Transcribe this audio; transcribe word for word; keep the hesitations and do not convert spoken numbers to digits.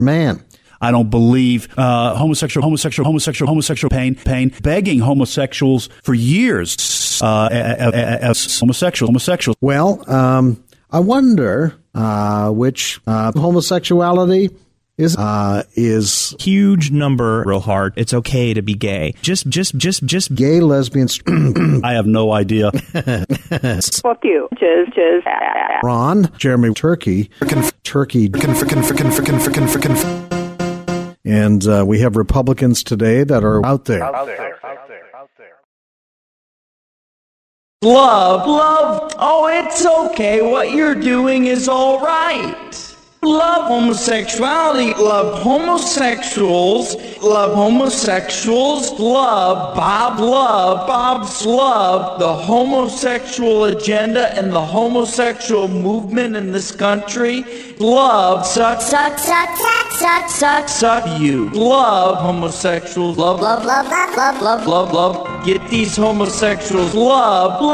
man. I don't believe uh, homosexual, homosexual, homosexual, homosexual pain, pain, begging homosexuals for years uh, as homosexual, homosexual. Well, um, I wonder uh, which uh, homosexuality is uh, is huge number. Real hard. It's okay to be gay. Just, just, just, just gay, lesbians. I have no idea. Fuck you. Just, just. Ron, Jeremy, Turkey, Turkey, frickin', frickin', frickin', frickin', frickin'. And uh, we have Republicans today that are out there. Out there, out there, out there. Love, love, oh, it's okay. What you're doing is all right. Love homosexuality, love homosexuals, love homosexuals, love Bob, love Bob's love, the homosexual agenda and the homosexual movement in this country. Love, suck, suck, suck, suck, suck, suck, suck you. Love homosexuals, love, love, love, love, love, love, love, love. Get these homosexuals, love, love.